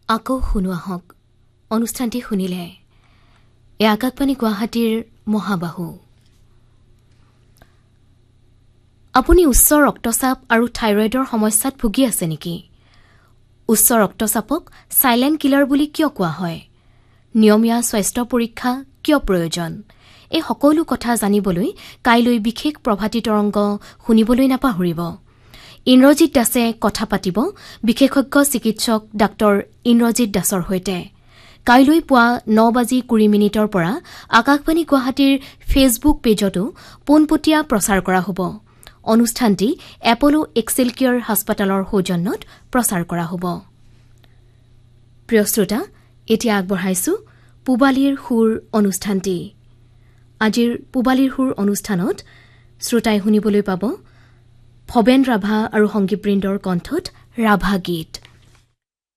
আকৌ শুনো আহক অনুষ্ঠানটি শুনিলে আকাশবাণী গুৱাহাটীৰ মহাবাহু। আপুনি উচ্চ ৰক্তচাপ আৰু থাইৰয়ডৰ সমস্যাত ভুগি আছে নেকি? উচ্চ ৰক্তচাপক সাইলেন্ট কিলাৰ বুলি কিয় কোৱা হয়? নিয়মীয়া স্বাস্থ্য পৰীক্ষা কিয় প্ৰয়োজন? এই সকলো কথা জানিবলৈ কাইলৈ বিশেষ প্ৰভাতী তৰংগ শুনিবলৈ নাপাহৰিব। ইন্দ্ৰজিৎ দাসে কথা পাতিব বিশেষজ্ঞ চিকিৎসক ডাক্তৰ ইন্দ্ৰজিৎ দাসৰ সৈতে। কাইলৈ পুৱা 9:20 পৰা আকাশবাণী গুৱাহাটীৰ ফেচবুক পেজতো পোনপটীয়া প্ৰচাৰ কৰা হ'ব। অনুষ্ঠানটি এপলো এক্সেল কেয়াৰ হাস্পতালৰ সৌজন্যত প্ৰচাৰ কৰা হ'ব। প্ৰিয় শ্ৰোতা, এতিয়া আগবঢ়াইছো পূবালীৰ সুৰ অনুষ্ঠানটি। আজিৰ পূবালীৰ সুৰ অনুষ্ঠানত শ্ৰোতাই শুনিবলৈ পাব ভৱেন ৰাভা আৰু সংগীতবৃন্দৰ কণ্ঠত ৰাভা গীত।